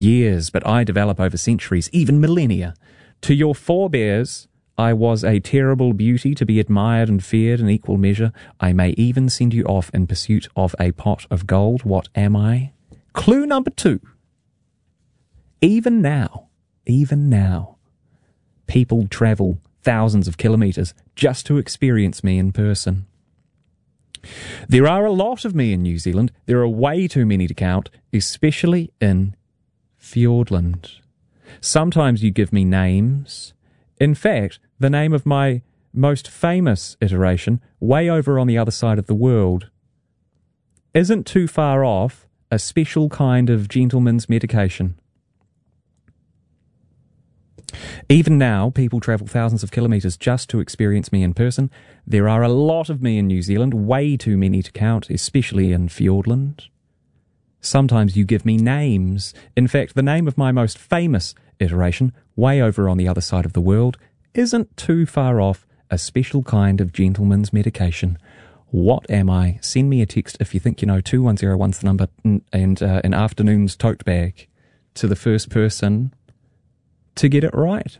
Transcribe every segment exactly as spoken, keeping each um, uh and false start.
years, but I develop over centuries, even millennia. To your forebears, I was a terrible beauty to be admired and feared in equal measure. I may even send you off in pursuit of a pot of gold. What am I? Clue number two. Even now, even now, people travel thousands of kilometres just to experience me in person. There are a lot of me in New Zealand. There are way too many to count, especially in Fiordland. Sometimes you give me names. In fact, the name of my most famous iteration, way over on the other side of the world, isn't too far off a special kind of gentleman's medication. Even now, people travel thousands of kilometres just to experience me in person. There are a lot of me in New Zealand, way too many to count, especially in Fiordland. Sometimes you give me names. In fact, the name of my most famous iteration, way over on the other side of the world, isn't too far off a special kind of gentleman's medication. What am I? Send me a text if you think you know. two one zero one's the number, and uh, an afternoon's tote bag to the first person to get it right.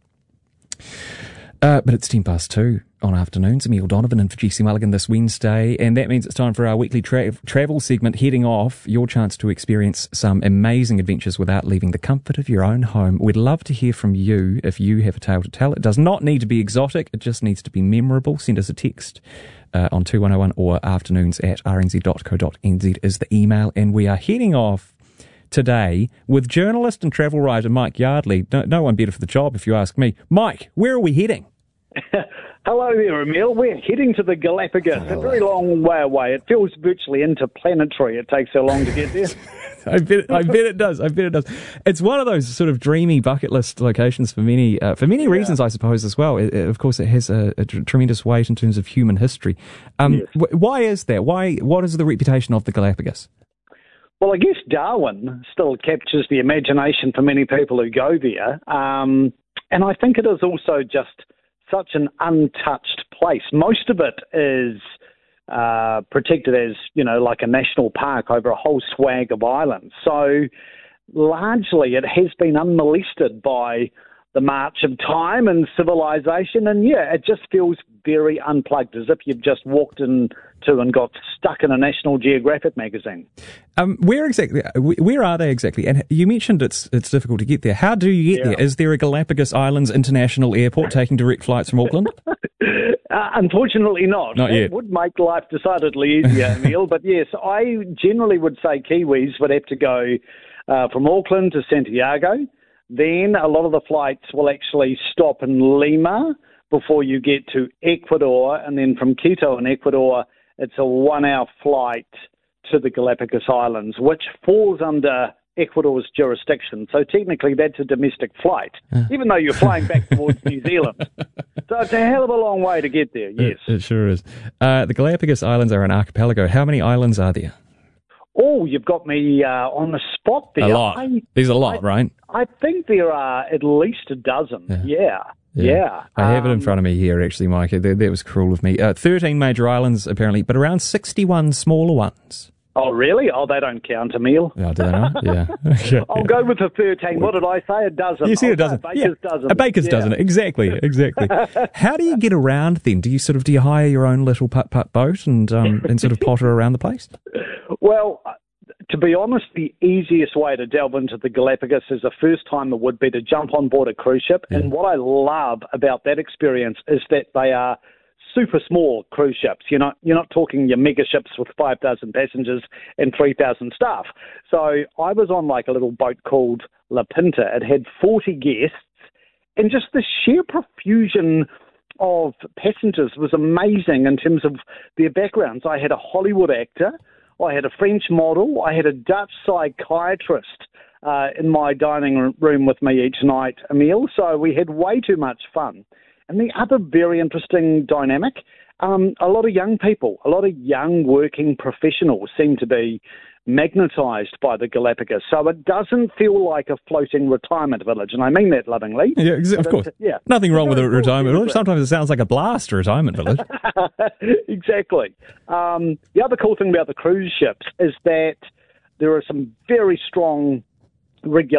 Uh, but it's ten past two on afternoons. Emile Donovan and for G C Mulligan this Wednesday, and that means it's time for our weekly tra- travel segment, Heading Off, your chance to experience some amazing adventures without leaving the comfort of your own home. We'd love to hear from you if you have a tale to tell. It does not need to be exotic, it just needs to be memorable. Send us a text uh, on two one oh one or afternoons at r n z dot co dot n z is the email, and we are heading off today with journalist and travel writer Mike Yardley. No, no one better for the job, if you ask me. Mike, where are we heading? Hello there, Emile. We're heading to the Galapagos, oh, a very long way away. It feels virtually interplanetary. It takes so long to get there. I bet, I bet it does. I bet it does. It's one of those sort of dreamy bucket list locations for many, uh, for many yeah. reasons, I suppose, as well. It, it, of course, it has a, a tr- tremendous weight in terms of human history. Um, yes. w- why is that? Why? What is the reputation of the Galapagos? Well, I guess Darwin still captures the imagination for many people who go there. Um, and I think it is also just such an untouched place. Most of it is uh, protected as, you know, like a national park over a whole swag of islands. So largely it has been unmolested by the march of time and civilization. And yeah, it just feels very unplugged, as if you've just walked into and got stuck in a National Geographic magazine. Um, where exactly? Where are they exactly? And you mentioned it's it's difficult to get there. How do you get yeah. there? Is there a Galapagos Islands International Airport taking direct flights from Auckland? uh, unfortunately not. Not yet. It would make life decidedly easier, Emile. But yes, I generally would say Kiwis would have to go uh, from Auckland to Santiago. Then a lot of the flights will actually stop in Lima before you get to Ecuador, and then from Quito in Ecuador, it's a one-hour flight to the Galapagos Islands, which falls under Ecuador's jurisdiction. So technically that's a domestic flight, uh. even though you're flying back towards New Zealand. So it's a hell of a long way to get there, yes. It, it sure is. Uh, the Galapagos Islands are an archipelago. How many islands are there? Oh, you've got me uh, on the spot there. A lot. I, There's a lot, I, right? I think there are at least a dozen. Yeah. yeah. Yeah. yeah. I have um, it in front of me here, actually, Mike. That, that was cruel of me. Uh, thirteen major islands, apparently, but around sixty-one smaller ones. Oh, really? Oh, they don't count, Emile. Oh, do they not? Yeah. yeah. I'll go with the thirteen. What did I say? A dozen. You said a dozen. A baker's yeah. dozen. A baker's yeah. dozen. Exactly. Exactly. How do you get around then? Do you sort of, do you hire your own little putt-putt boat and, um, and sort of potter around the place? Well, to be honest, the easiest way to delve into the Galapagos as a first timer would be to jump on board a cruise ship. Yeah. And what I love about that experience is that they are super small cruise ships. You're not, you're not talking your mega ships with five thousand passengers and three thousand staff. So I was on like a little boat called La Pinta. It had forty guests, and just the sheer profusion of passengers was amazing in terms of their backgrounds. I had a Hollywood actor, I had a French model, I had a Dutch psychiatrist uh, in my dining room with me each night, Emile. So we had way too much fun. And the other very interesting dynamic, um, a lot of young people, a lot of young working professionals seem to be magnetised by the Galapagos. So it doesn't feel like a floating retirement village, and I mean that lovingly. Yeah, ex- of course. Yeah. Nothing wrong with a retirement village. Sometimes it sounds like a blast retirement village. Exactly. Um, the other cool thing about the cruise ships is that there are some very strong regulations